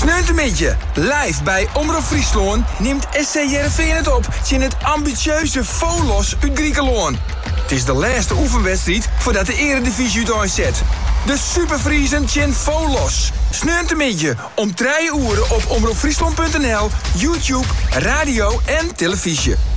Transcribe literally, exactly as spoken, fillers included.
Sneuntemidje, live bij Omroep Friesland neemt S C Heerenveen het op in het ambitieuze Volos uit Griekenland. Het is de laatste oefenwedstrijd voordat de eredivisie uitzet. De Superfriesen Chin Volos. Sneuntemidje om drie uur op omroepfriesland punt n l, YouTube, radio en televisie.